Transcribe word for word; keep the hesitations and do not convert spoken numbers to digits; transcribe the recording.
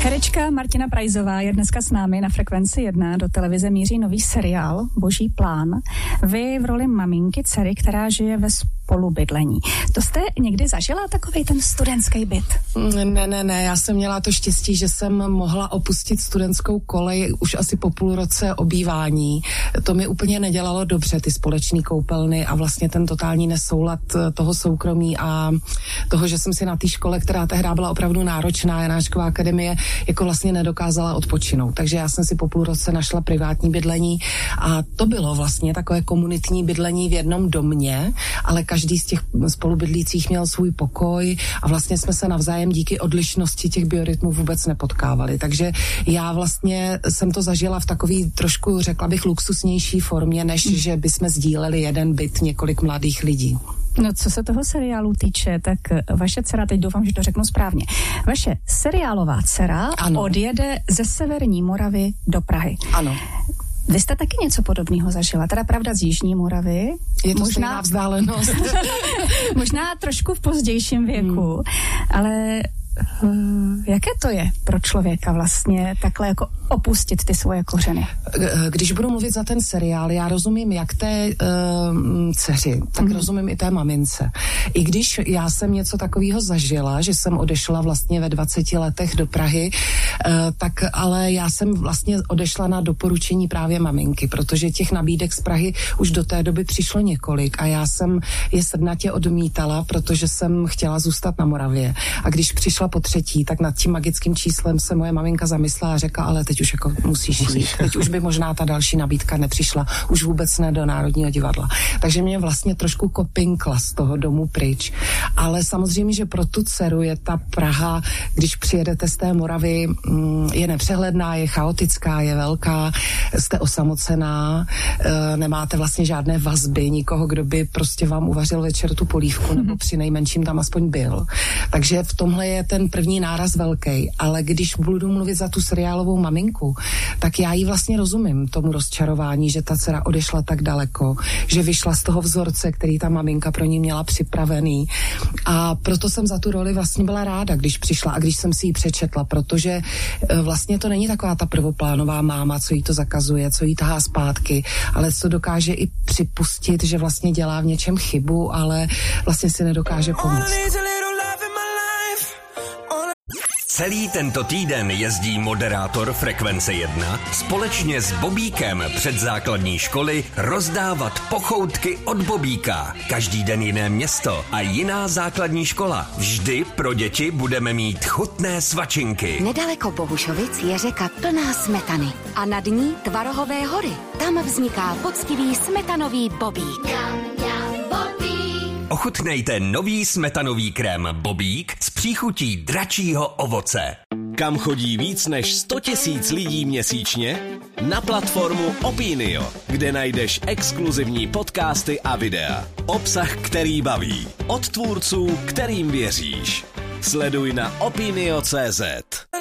Herečka Martina Prajzová je dneska s námi na Frekvenci jedna. Do televize míří nový seriál Boží plán. Vy v roli maminky dcery, která žije ve spolubydlení. To jste někdy zažila takovej ten studentský byt? Ne, ne, ne, já jsem měla to štěstí, že jsem mohla opustit studentskou kolej už asi po půl roce obývání. To mi úplně nedělalo dobře, ty společné koupelny a vlastně ten totální nesoulad toho soukromí a toho, že jsem si na té škole, která tehdy byla opravdu náročná, Janáčková akademie, jako vlastně nedokázala odpočinout. Takže já jsem si po půl roce našla privátní bydlení a to bylo vlastně takové komunitní bydlení v jednom domě, ale každý z těch spolubydlících měl svůj pokoj a vlastně jsme se navzájem díky odlišnosti těch biorytmů vůbec nepotkávali. Takže já vlastně jsem to zažila v takový trošku, řekla bych, luxusnější formě, než hmm. že bychom sdíleli jeden byt několik mladých lidí. No, co se toho seriálu týče, tak vaše dcera, teď doufám, že to řeknu správně, vaše seriálová dcera ano. odjede ze Severní Moravy do Prahy. Ano. Vy jste taky něco podobného zažila, teda pravda z Jižní Moravy. Je to možná vzdálenost. Možná trošku v pozdějším věku, hmm. ale Hmm, jaké to je pro člověka vlastně takhle jako opustit ty svoje kořeny? Když budu mluvit za ten seriál, já rozumím jak té uh, dceři, tak mm. rozumím i té mamince. I když já jsem něco takového zažila, že jsem odešla vlastně ve dvaceti letech do Prahy, uh, tak ale já jsem vlastně odešla na doporučení právě maminky, protože těch nabídek z Prahy už do té doby přišlo několik a já jsem je srdnatě odmítala, protože jsem chtěla zůstat na Moravě. A když přišla po třetí, tak nad tím magickým číslem se moje maminka zamyslela a řekla, ale teď už jako musíš jít. Teď už by možná ta další nabídka nepřišla, už vůbec ne do Národního divadla. Takže mě vlastně trošku kopinkla z toho domu pryč. Ale samozřejmě, že pro tu dceru je ta Praha, když přijedete z té Moravy, je nepřehledná, je chaotická, je velká, jste osamocená, nemáte vlastně žádné vazby, nikoho, kdo by prostě vám uvařil večer tu polívku, nebo při nejmenším tam aspoň byl. Takže v tomhle je ten první náraz velký, ale když budu mluvit za tu seriálovou maminku, tak já jí vlastně rozumím tomu rozčarování, že ta dcera odešla tak daleko, že vyšla z toho vzorce, který ta maminka pro ní měla připravený. A proto jsem za tu roli vlastně byla ráda, když přišla a když jsem si ji přečetla, protože vlastně to není taková ta prvoplánová máma, co jí to zakazuje, co jí tahá zpátky, ale co dokáže i připustit, že vlastně dělá v něčem chybu, ale vlastně si nedokáže pomoct. Celý tento týden jezdí moderátor Frekvence jedna společně s Bobíkem před základní školy rozdávat pochoutky od Bobíka. Každý den jiné město a jiná základní škola. Vždy pro děti budeme mít chutné svačinky. Nedaleko Bohušovic je řeka plná smetany a nad ní Tvarohové hory. Tam vzniká poctivý smetanový Bobík. Ochutnejte nový smetanový krém Bobík s příchutí dračího ovoce. Kam chodí víc než sto tisíc lidí měsíčně? Na platformu Opinio, kde najdeš exkluzivní podcasty a videa. Obsah, který baví. Od tvůrců, kterým věříš. Sleduj na opinio tečka cé zet.